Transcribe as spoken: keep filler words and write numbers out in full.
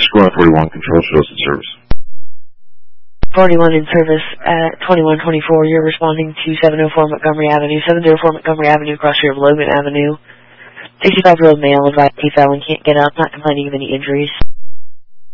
Squad forty-one, control shows in service. forty-one in service at twenty-one twenty-four. You're responding to seven oh four Montgomery Avenue. seven oh four Montgomery Avenue, cross street of Logan Avenue. sixty-five-year-old male, advised he fell and can't get up, not complaining of any injuries.